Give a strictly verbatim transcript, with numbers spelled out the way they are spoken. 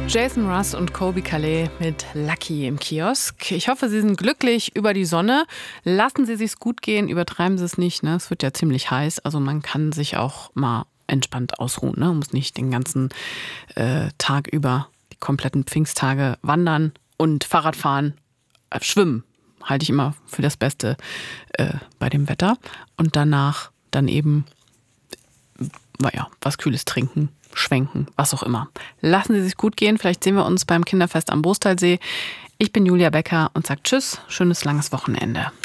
Jason Mraz und Colbie Caillat mit Lucky im Kiosk. Ich hoffe, Sie sind glücklich über die Sonne. Lassen Sie sich's gut gehen, übertreiben Sie es nicht. Ne? Es wird ja ziemlich heiß, also man kann sich auch mal entspannt ausruhen. Ne? Man muss nicht den ganzen äh, Tag über, die kompletten Pfingsttage wandern und Fahrrad fahren, äh, schwimmen. Halte ich immer für das Beste äh, bei dem Wetter. Und danach dann eben, naja, was Kühles trinken, schwenken, was auch immer. Lassen Sie sich gut gehen. Vielleicht sehen wir uns beim Kinderfest am Boostalsee. Ich bin Julia Becker und sage Tschüss, schönes langes Wochenende.